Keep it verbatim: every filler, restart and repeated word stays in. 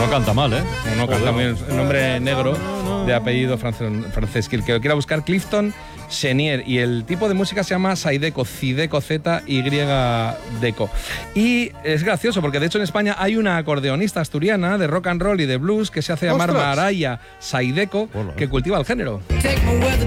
no canta mal, ¿eh? No, no canta muy bien. Un nombre negro de apellido francés. Que el que lo quiera buscar, Clifton Chenier. Y el tipo de música se llama Zydeco, Zydeco, Z Y Deco. Y es gracioso porque de hecho en España hay una acordeonista asturiana de rock and roll y de blues que se hace llamar ¡Ostras! Maraya Zydeco, que cultiva el género.